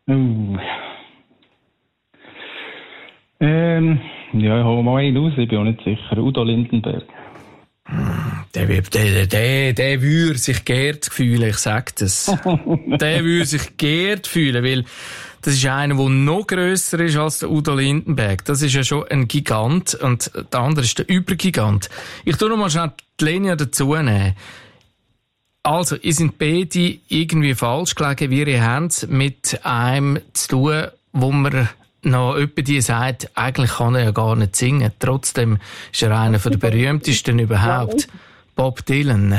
Ja, ich hole mal einen raus, ich bin auch nicht sicher. Udo Lindenberg. Der würde sich geehrt fühlen, ich sag das. Der würde sich geehrt fühlen, weil das ist einer, der noch grösser ist als der Udo Lindenberg. Das ist ja schon ein Gigant und der andere ist der Übergigant. Ich tu noch mal schnell die Linie dazu nehmen. Also, ihr seid beide irgendwie falsch gelegen, wie ihr habt mit einem zu tun, wo man noch jemand die sagt, eigentlich kann er ja gar nicht singen. Trotzdem ist er einer der berühmtesten überhaupt. Bob Dylan.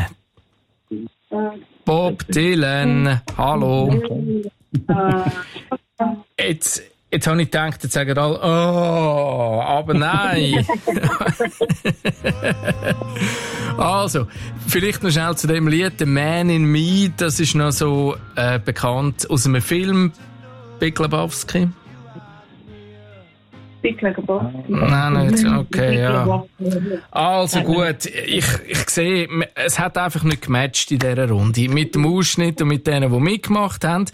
Bob Dylan, hallo. Jetzt habe ich gedacht, jetzt sagen alle, oh, aber nein. Also, vielleicht noch schnell zu dem Lied, The Man in Me, das ist noch so bekannt aus einem Film, Big Lebowski. Nein, nicht. Okay, ja. Also gut, ich sehe, es hat einfach nicht gematcht in dieser Runde. Mit dem Ausschnitt und mit denen, die mitgemacht haben.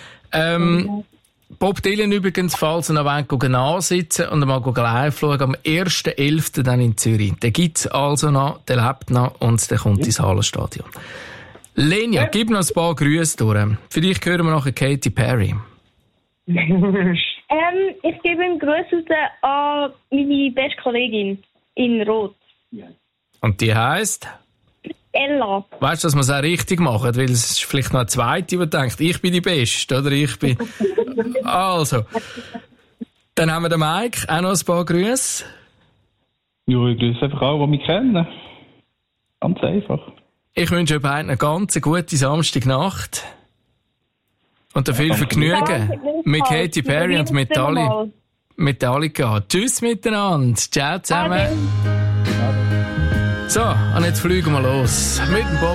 Bob Dylan übrigens, falls ihr noch wollt, ansitzen und mal live schauen, am 1.11. dann in Zürich. Den gibt's also noch, der lebt noch und der kommt ins Hallenstadion. Lenia, gib noch ein paar Grüße durch. Vielleicht hören wir nachher Katy Perry. Ich gebe ihm Grüße an meine beste Kollegin in Rot. Und die heisst? Ella. Weißt du, dass wir es auch richtig machen? Weil es ist vielleicht noch eine zweite, die denkt, ich bin die Beste, oder ich bin... Also. Dann haben wir den Mike, auch noch ein paar Grüße. Ja, ich grüße einfach alle, die mich kennen. Ganz einfach. Ich wünsche euch beiden eine ganz gute Samstagnacht. Und viel Vergnügen mit Katy Perry und Metallica. Tschüss miteinander. Ciao zusammen. So, und jetzt fliegen wir los. Mit dem Bob.